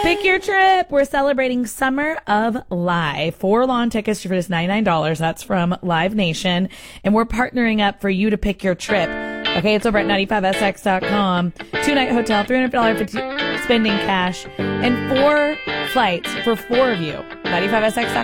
Pick your trip. We're celebrating Summer of Live. 4 lawn tickets for just $99. That's from Live Nation. And we're partnering up for you to pick your trip. Okay, it's over at 95sx.com. 2-night hotel, $300 for spending cash, and 4 flights for 4 of you. 95sx.com.